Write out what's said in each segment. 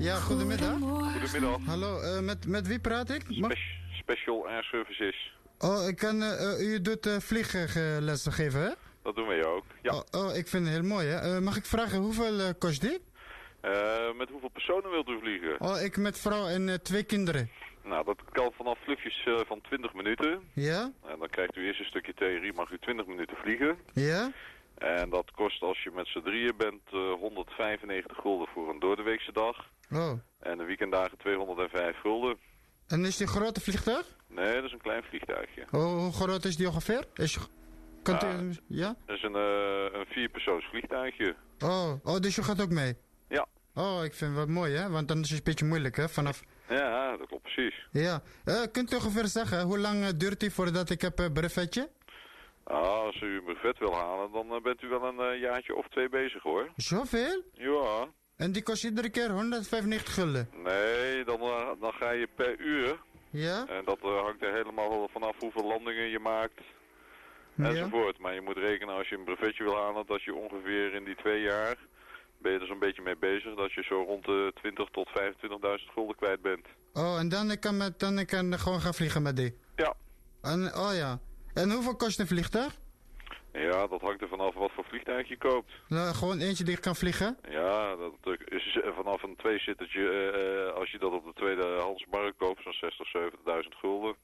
Ja, goedemiddag. Goedemiddag. Hallo, met wie praat ik? Special Air Services. Oh, u doet vlieglessen geven, hè? Dat doen wij ook, ja. Oh, ik vind het heel mooi, hè? Mag ik vragen, hoeveel kost dit? Met hoeveel personen wilt u vliegen? Oh, ik met vrouw en 2 kinderen. Nou, dat kan vanaf vluchtjes van 20 minuten. Ja? En dan krijgt u eerst een stukje theorie, mag u 20 minuten vliegen. Ja? En dat kost als je met z'n drieën bent 195 gulden voor een doordeweekse dag. Oh. En de weekenddagen 205 gulden. En is die een grote vliegtuig? Nee, dat is een klein vliegtuigje. Oh, hoe groot is die ongeveer? Ja? Dat is een 4-persoons vliegtuigje. Oh, dus je gaat ook mee? Ja. Oh, ik vind het wel mooi, hè? Want dan is het een beetje moeilijk, hè? Vanaf... Ja, dat klopt precies. Ja. Kunt u ongeveer zeggen, hoe lang duurt die voordat ik heb brevetje? Als u een brevet wil halen, dan bent u wel een jaartje of 2 bezig, hoor. Zoveel? Ja. En die kost iedere keer 195 gulden? Nee, dan ga je per uur. Ja? En dat hangt er helemaal vanaf hoeveel landingen je maakt. Enzovoort. Maar je moet rekenen als je een brevetje wil halen, dat je ongeveer in die 2 jaar, ben je er zo'n beetje mee bezig, dat je zo rond de 20 tot 25.000 gulden kwijt bent. Oh, en dan kan ik gewoon gaan vliegen met die? Ja. Oh ja. En hoeveel kost een vliegtuig? Ja, dat hangt er vanaf wat voor vliegtuig je koopt. Nou, gewoon eentje die ik kan vliegen? Ja, dat is vanaf een 2-zittertje, als je dat op de tweedehandsmarkt koopt, zo'n 60.000, 70.000 gulden.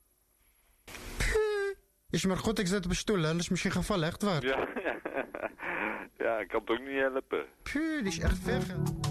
Is maar goed, ik zit op een stoel, hè? Dat is misschien gevallen, echt waar. Ja, ja, ik kan het ook niet helpen. Die is echt weg.